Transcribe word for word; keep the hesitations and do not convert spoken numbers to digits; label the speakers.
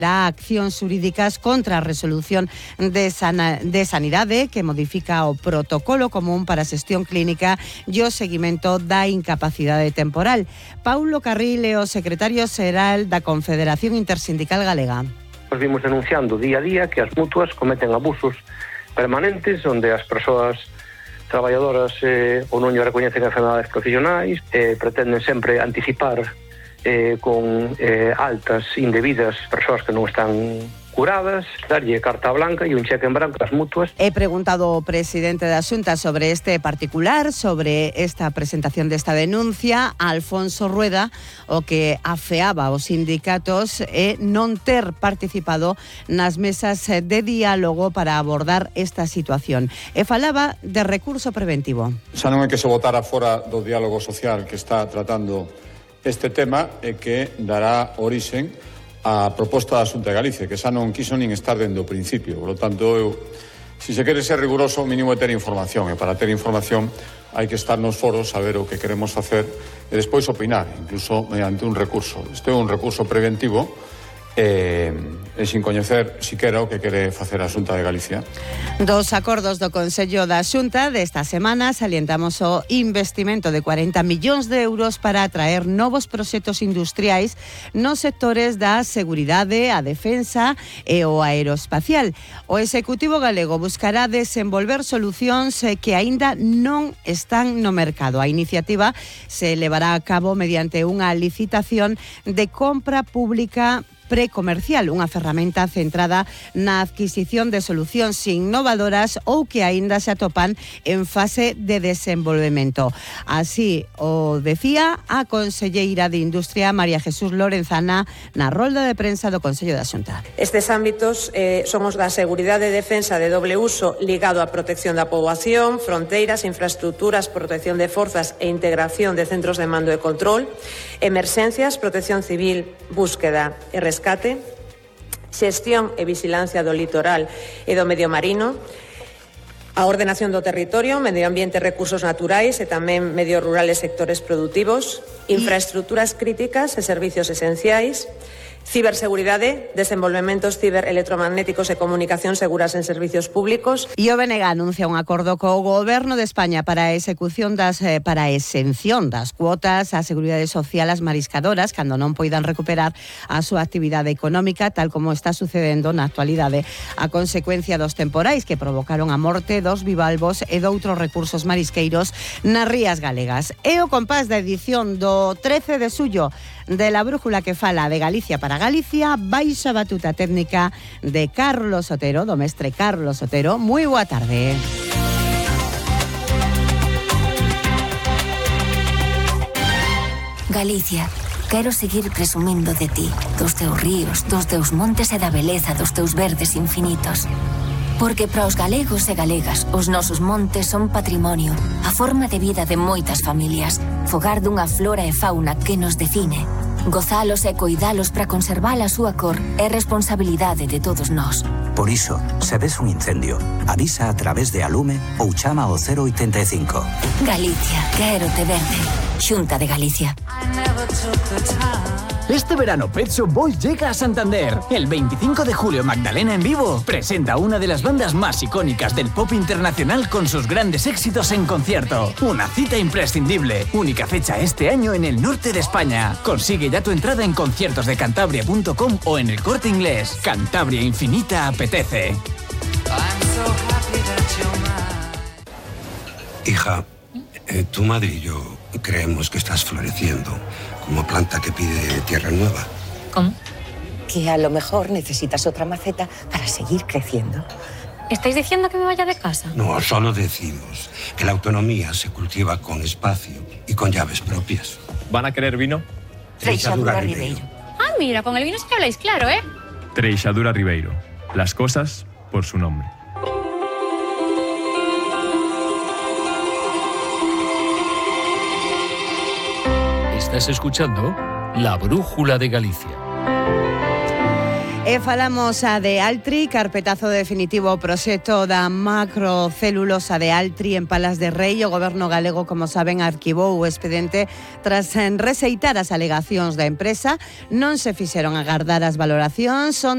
Speaker 1: accións xurídicas contra a resolución de, sana, de Sanidade que modifica o protocolo común para a xestión clínica e o seguimento da incapacidade temporal. Paulo Carril é o secretario xeral da Confederación Intersindical Galega.
Speaker 2: Nos vimos denunciando día a día que as mutuas cometen abusos permanentes onde as persoas traballadoras eh, ou non lle recoñecen enfermedades profesionais, eh, pretenden sempre anticipar Eh, con eh, altas indebidas persoas que non están curadas, darlle carta blanca e un cheque en branco ás mutuas.
Speaker 1: He preguntado ao presidente da Xunta sobre este particular, sobre esta presentación desta denuncia, a Alfonso Rueda, o que afeaba aos sindicatos e non ter participado nas mesas de diálogo para abordar esta situación. E falaba de recurso preventivo.
Speaker 3: Xa non é que se votara fora do diálogo social que está tratando este tema é que dará orixen á proposta da Xunta de Galicia, que xa non quiso nin estar dende o principio. Por lo tanto, eu, se se quere ser riguroso, o mínimo é ter información. E para ter información hai que estar nos foros, saber o que queremos facer e despois opinar, incluso mediante un recurso. Este é un recurso preventivo e, e sin coñecer siquera o que quere facer a Xunta de Galicia.
Speaker 1: Dos acordos do Consello da Xunta desta semana salientamos o investimento de cuarenta millóns de euros para atraer novos proxectos industriais nos sectores da seguridade, a defensa e o aeroespacial. O Executivo galego buscará desenvolver solucións que aínda non están no mercado. A iniciativa se levará a cabo mediante unha licitación de compra pública precomercial, unha ferramenta centrada na adquisición de solucións innovadoras ou que aínda se atopan en fase de desenvolvemento. Así o decía a conselleira de Industria, María Jesús Lorenzana, na rolda de prensa do Consello da Xunta.
Speaker 4: Estes ámbitos eh, son os da seguridade e defensa de doble uso ligado á protección da poboación, fronteiras, infraestructuras, protección de forzas e integración de centros de mando e control, emerxencias, protección civil, búsqueda e rescate, rescate, xestión e vigilancia do litoral e do medio marino, a ordenación do territorio, medio ambiente e recursos naturais e tamén medio rural e sectores produtivos, infraestructuras críticas e servicios esenciais, ciberseguridade, desenvolvementos ciberelectromagnéticos e comunicación seguras en servicios públicos.
Speaker 1: E o B N G anuncia un acordo co Goberno de España para a execución das eh, para a exención das cuotas á Seguridade Social ás mariscadoras cando non poidan recuperar a súa actividade económica, tal como está sucedendo na actualidade a consecuencia dos temporais que provocaron a morte dos bivalvos e doutros recursos marisqueiros nas rías galegas. E o compás da edición do trece de xullo de la Brújula que fala de Galicia para Galicia, baixo a batuta técnica de Carlos Otero, do mestre Carlos Otero. Moi boa tarde.
Speaker 5: Galicia, quero seguir presumindo de ti, dos teus ríos, dos teus montes e da beleza dos teus verdes infinitos. Porque para os galegos e galegas, os nosos montes son patrimonio, a forma de vida de moitas familias, fogar dunha flora e fauna que nos define. Gozalos e coidalos para conservar a súa cor é responsabilidade de todos nós.
Speaker 6: Por iso, se ves un incendio, avisa a través de Alume ou chama ao cero oitenta e cinco.
Speaker 5: Galicia, quero te verde. Xunta de Galicia.
Speaker 7: Este verano Pet Shop Boys llega a Santander. El veinticinco de julio Magdalena en vivo presenta una de las bandas más icónicas del pop internacional con sus grandes éxitos en concierto. Una cita imprescindible. Única fecha este año en el norte de España. Consigue ya tu entrada en conciertos de cantabria punto com o en el Corte Inglés. Cantabria Infinita apetece.
Speaker 8: Hija, eh, tu madre y yo creemos que estás floreciendo como planta que pide tierra nueva.
Speaker 9: ¿Cómo?
Speaker 10: Que a lo mejor necesitas otra maceta para seguir creciendo.
Speaker 9: ¿Estáis diciendo que me vaya de casa?
Speaker 8: No, solo decimos que la autonomía se cultiva con espacio y con llaves propias.
Speaker 11: ¿Van a querer vino?
Speaker 8: Treixadura Ribeiro.
Speaker 9: Ah, mira, con el vino sí que habláis claro, ¿eh?
Speaker 11: Treixadura Ribeiro. Las cosas por su nombre.
Speaker 12: Estás escuchando La Brújula de Galicia.
Speaker 1: E falamos a de Altri, carpetazo definitivo ao proxecto da macrocelulosa de Altri en Palas de Rei. O Goberno galego, como saben, arquivou o expediente tras rexeitar as alegacións da empresa. Non se fixeron agardar as valoracións, son